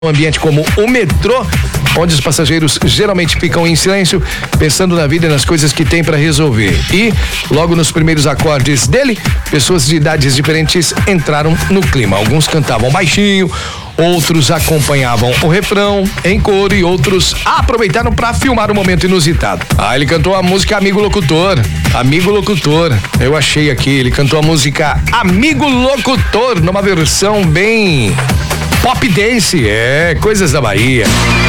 Um ambiente como o metrô, onde os passageiros geralmente ficam em silêncio, pensando na vida e nas coisas que tem para resolver. E, logo nos primeiros acordes dele, pessoas de idades diferentes entraram no clima. Alguns cantavam baixinho, outros acompanhavam o refrão em coro e outros aproveitaram para filmar um momento inusitado. Ele cantou a música Amigo Locutor. Amigo Locutor. Eu achei aqui, ele cantou a música Amigo Locutor, numa versão bem pop dance, coisas da Bahia.